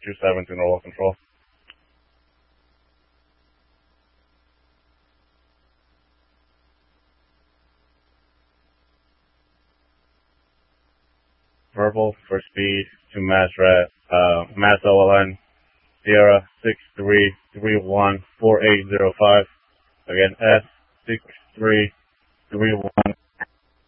27 to normal control. Verbal for speed to Mass OLN, Sierra 63314805. Again, S63314805.